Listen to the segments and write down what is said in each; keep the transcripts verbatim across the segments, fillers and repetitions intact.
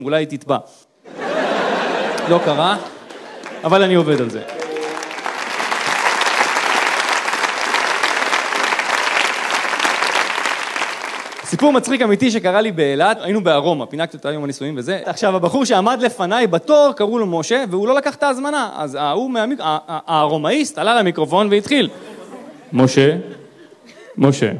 אולי היא תתבע. לא קרה, אבל אני עובד על זה. סיפור מצחיק אמיתי שקרה לי באילת, היינו בארומה, פינקתי אותה יום הנישואים וזה. עכשיו, הבחור שעמד לפניי בתור, קראו לו משה, והוא לא לקח את ההזמנה. אז ההוא מהמיק... הארומאיסט עלה למיקרופון והתחיל. משה, משה,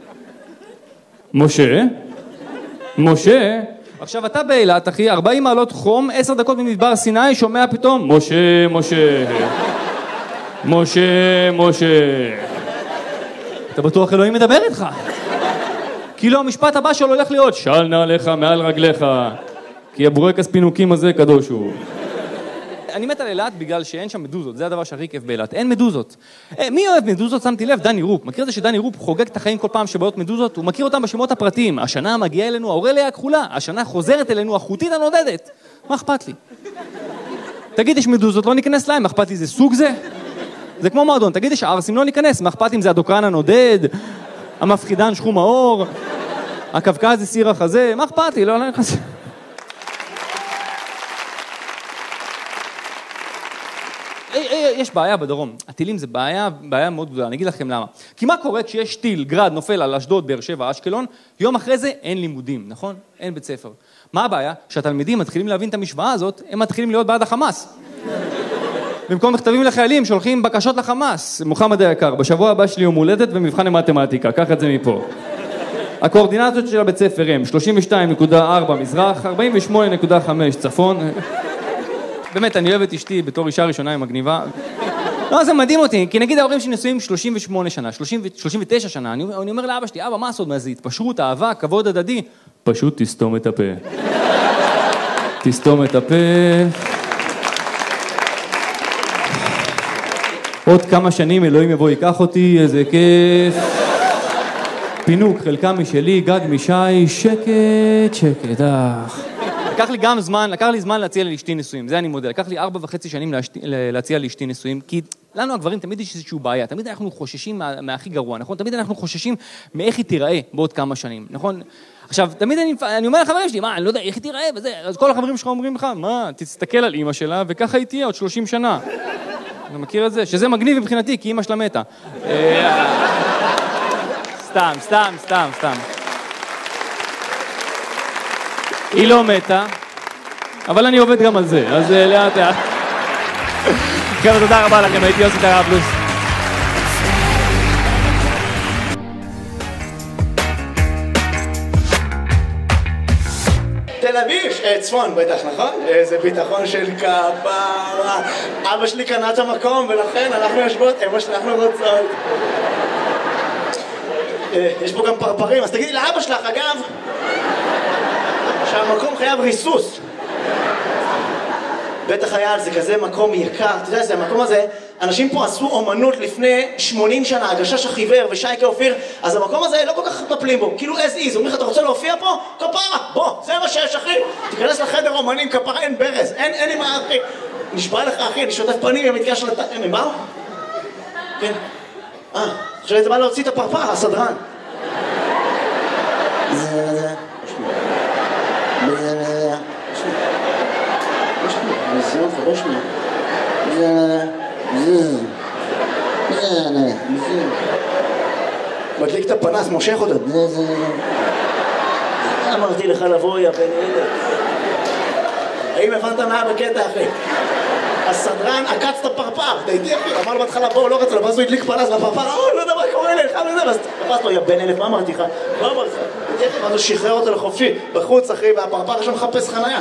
משה, משה. עכשיו, אתה באילת, אחי, ארבעים מעלות חום, עשר דקות במדבר סיני, שומע פתאום, משה, משה, משה, משה. אתה בטוח אלוהים מדבר איתך? כאילו המשפט הבא שלו הולך להיות, של נעליך מעל רגליך, כי הבורקס פינוקים הזה קדוש הוא. אני מת על אילת בגלל שאין שם מדוזות, זה הדבר שהכי כיף באילת, אין מדוזות. מי אוהב מדוזות? שמתי לב, דני רופ. מכיר את זה שדני רופ חוגג את החיים כל פעם שבאות מדוזות? הוא מכיר אותם בשמות הפרטיים. השנה מגיעה אלינו האורליה הכחולה, השנה חוזרת אלינו החוטית הנודדת. מה אכפת לי? תגיד, יש מדוזות, לא ניכנס להם, מה אכפת לי, זה סוג זה? זה כמו מועדון, תגיד, יש ערסים, לא ניכנס, מה אכפת אם זה הדוקרן הנודד, המפחידן שחום האור, הקווקז סיר החזה, מה אכפת לי, לא נכנס. יש בעיה בדרום, הטילים זה בעיה, בעיה מאוד גדולה, אני אגיד לכם למה. כי מה קורה כשיש טיל, גרד, נופל על אשדוד, באר שבע, אשקלון, יום אחרי זה אין לימודים, נכון? אין בית ספר. מה הבעיה? שהתלמידים מתחילים להבין את המשוואה הזאת, הם מתחילים להיות בעד החמאס. במקום מכתבים לחיילים, שולחים בקשות לחמאס. מוחמד היקר, בשבוע הבא שלי יום הולדת ומבחן למתמטיקה, קח את זה מפה. הקואורדינטות של הבית ספר הם שלושים ושתיים נקודה ארבע מזרח, ארבעים ושמונה נקודה חמש צפון. באמת, אני אוהב את אשתי בתור אישה ראשונה עם מגניבה. לא, זה מדהים אותי, כי נגיד ההורים שנשואים שלושים ושמונה שנה, שלושים ותשע שנה, אני, אני אומר לאבא שלי, אבא, מה הסוד מה זה? התפשרות, אהבה, כבוד הדדי. פשוט תסתום את הפה. תסתום את הפה. עוד כמה שנים אלוהים יבוא ייקח אותי, איזה כיף. פינוק, חלקה משלי, גג משי, שקט, שקט, אך. לקח לי גם זמן, לקח לי זמן להציע לאשתי נישואים, זה אני מודה. לקח לי ארבע וחצי שנים להציע לאשתי נישואים, כי לנו הגברים תמיד יש איזושהי בעיה, תמיד אנחנו חוששים מה, מהכי גרוע, נכון? תמיד אנחנו חוששים מאיך היא תיראה בעוד כמה שנים, נכון? עכשיו, תמיד אני, אני אומר לחברים שלי, מה, אני לא יודע איך היא תיראה וזה, אז כל החברים שלך אומרים לך, מה, תסתכל על אמא שלה וככה היא תהיה עוד שלושים שנה. אני מכיר את זה, שזה מגניב מבחינתי, כי אמא שלה מתה. סתם, סתם, סתם, סתם. היא לא מתה, אבל אני עובד גם על זה, אז לאט לאט. חבר'ה, תודה רבה לכם, הייתי יוסי טראבלוס. תל אביב, צפון בטח, נכון? איזה ביטחון של כפרה. אבא שלי קנה את המקום ולכן אנחנו יושבות, אמא שלי אנחנו רוצות. יש פה גם פרפרים, אז תגידי לאבא שלך, אגב, שהמקום חייב ריסוס. בטח היה על זה כזה מקום יקר, אתה יודע, זה המקום הזה, אנשים פה עשו אומנות לפני שמונים שנה, הגשש החיוור ושייקה אופיר, אז המקום הזה לא כל כך מטפלים בו, כאילו as is, אומרים לך, אתה רוצה להופיע פה? כפרה, בוא, זה מה שיש, אחי. תיכנס לחדר אומנים, כפרה, אין ברז, אין, אין עם מה, אחי. נשבע לך, אחי, אני שוטף פנים, הם מתקשר לת... הם באו? כן. אה, עכשיו אתה בא להוציא את הפרפר, הסדרן. זה, זה, מדליק את הפנס, מושך אותה. אמרתי לך לבוא, יא בן ילד. האם הבנת מה בקטע, אחי? הסדרן עקץ את הפרפר, תהייתי אחי, אמר לו בהתחלה בוא, לא רצה לו, ואז הוא הדליק פנס והפרפר, אה, לא יודע מה קורה לך, ואז תפס לו, יא בן אלף, מה אמרתי לך? מה אמרתי לך? ואז הוא שחרר אותו לחופשי, בחוץ אחי, והפרפר שם מחפש חנייה.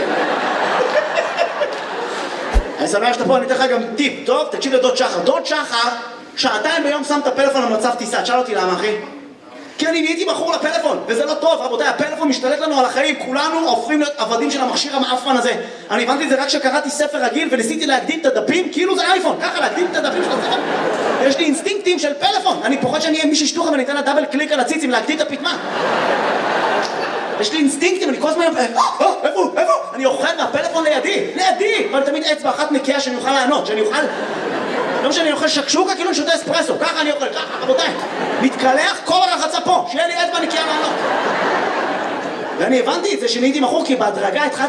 אני שמח שאתה פה, אני אתן לך גם טיפ, טוב? תקשיב לדוד שחר. דוד שחר, שעתיים ביום שם את הפלאפון במצב טיסה, תשאל אותי למה, אחי? כי אני נהייתי בחור לפלאפון, וזה לא טוב, רבותיי, הפלאפון משתלט לנו על החיים, כולנו הופכים להיות עבדים של המכשיר המאפן הזה. אני הבנתי את זה רק כשקראתי ספר רגיל וניסיתי להקדים את הדפים, כאילו זה אייפון, ככה להקדים את הדפים של הספר. יש לי אינסטינקטים של פלאפון, אני פוחד שאני אהיה מישהי שטוחה ואני אתן לה דאבל קליק על הציצים להקדים את הפתמה. יש לי אינסטינקטים, אני כל הזמן, איפה, איפה? אני אוכל מהפלאפון לידי, לידי, אבל תמיד אצבע אחת נקייה שאני אוכל לענות, שאני אוכל... לא משנה, אני אוכל שקשוקה, כאילו אני שותה אספרסו, ככה אני אוכל, ככה, רבותיי. מתקלח, כל הרחצה פה, שיהיה לי אצבע נקייה לענות. ואני הבנתי את זה שנהייתי מכור, כי בהדרגה התחלתי